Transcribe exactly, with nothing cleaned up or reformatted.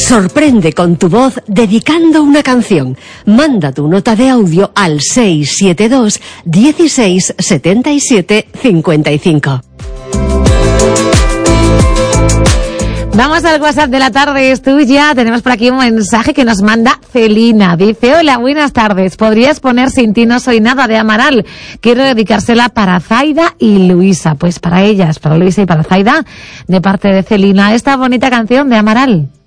Sorprende con tu voz dedicando una canción. Manda tu nota de audio al seis siete dos, dieciséis, setenta y siete, cincuenta y cinco. Vamos al WhatsApp de la tarde, es tuya. Tenemos por aquí un mensaje que nos manda Celina. Dice, hola, buenas tardes. ¿Podrías poner Sin ti no soy nada de Amaral? Quiero dedicársela para Zaida y Luisa. Pues para ellas, para Luisa y para Zaida, de parte de Celina, esta bonita canción de Amaral.